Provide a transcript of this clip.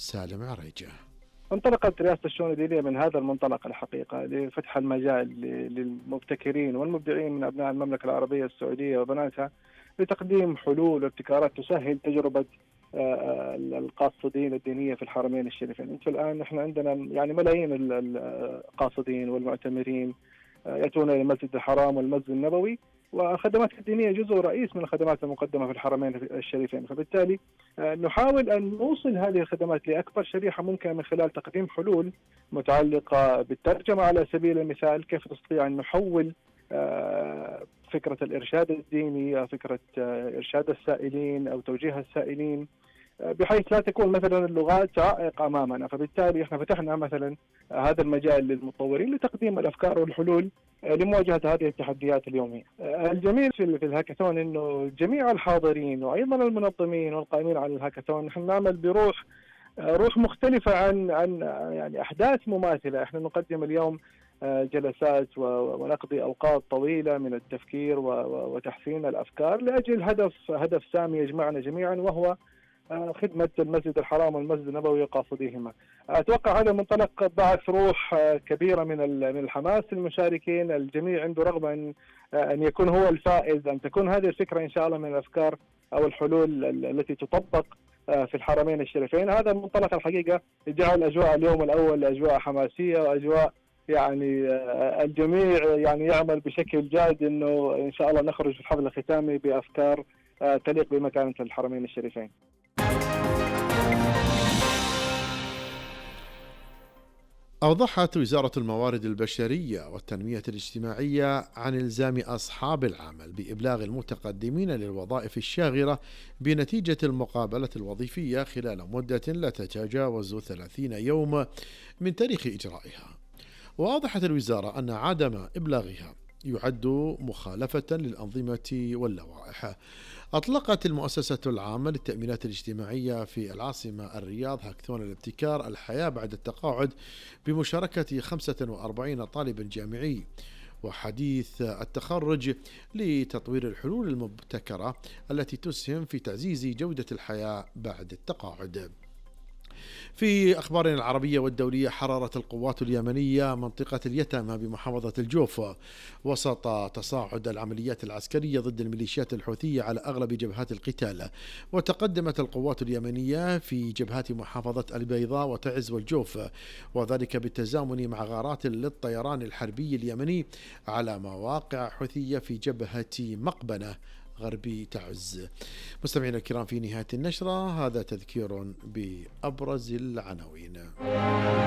سالم عريجة. انطلقت رئاسة الشؤون الدينية من هذا المنطلق الحقيقة لفتح المجال للمبتكرين والمبدعين من أبناء المملكة العربية السعودية وبناتها لتقديم حلول وابتكارات تسهل تجربة القاصدين الدينية في الحرمين الشريفين. انتم الآن احنا عندنا يعني ملايين القاصدين والمعتمرين يأتون إلى المسجد الحرام والمسجد النبوي، والخدمات الدينية جزء رئيس من الخدمات المقدمة في الحرمين الشريفين، فبالتالي نحاول أن نوصل هذه الخدمات لأكبر شريحة ممكنة من خلال تقديم حلول متعلقة بالترجمة على سبيل المثال، كيف نستطيع أن نحول فكرة الإرشاد الديني، فكرة إرشاد السائلين أو توجيه السائلين بحيث لا تكون مثلا اللغات عائق أمامنا. فبالتالي احنا فتحنا مثلا هذا المجال للمطورين لتقديم الأفكار والحلول لمواجهة هذه التحديات اليومية. الجميل في الهاكاثون أنه جميع الحاضرين وأيضا المنظمين والقائمين على الهاكاثون نحن نعمل بروح مختلفة عن يعني أحداث مماثلة. احنا نقدم اليوم جلسات ونقضي أوقات طويلة من التفكير وتحسين الأفكار لأجل هدف سامي يجمعنا جميعا، وهو خدمة المسجد الحرام والمسجد النبوي وقاصديهما. أتوقع هذا المنطلق بعث روح كبيرة من الحماس للمشاركين. الجميع عنده رغبة أن يكون هو الفائز، أن تكون هذه الفكرة إن شاء الله من الأفكار أو الحلول التي تطبق في الحرمين الشريفين. هذا المنطلق الحقيقة جعل أجواء اليوم الأول أجواء حماسية وأجواء يعني الجميع يعني يعمل بشكل جاد إنه إن شاء الله نخرج في الحفل الختامي بأفكار تليق بمكانة الحرمين الشريفين. أوضحت وزارة الموارد البشرية والتنمية الاجتماعية عن إلزام أصحاب العمل بإبلاغ المتقدمين للوظائف الشاغرة بنتيجة المقابلة الوظيفية خلال مدة لا تتجاوز 30 يوم من تاريخ إجرائها. وأوضحت الوزارة أن عدم إبلاغها يعد مخالفة للأنظمة واللوائح. أطلقت المؤسسة العامة للتأمينات الاجتماعية في العاصمة الرياض هاكاثون الابتكار الحياة بعد التقاعد بمشاركة 45 طالب جامعي وحديث التخرج لتطوير الحلول المبتكرة التي تسهم في تعزيز جودة الحياة بعد التقاعد. في أخبارنا العربية والدولية، حررت القوات اليمنية منطقة اليتامى بمحافظة الجوف وسط تصاعد العمليات العسكرية ضد الميليشيات الحوثية على أغلب جبهات القتال. وتقدمت القوات اليمنية في جبهات محافظة البيضاء وتعز والجوف، وذلك بالتزامن مع غارات للطيران الحربي اليمني على مواقع حوثية في جبهة مقبنة غربي تعز. مستمعينا الكرام، في نهاية النشرة هذا تذكير بأبرز العناوين.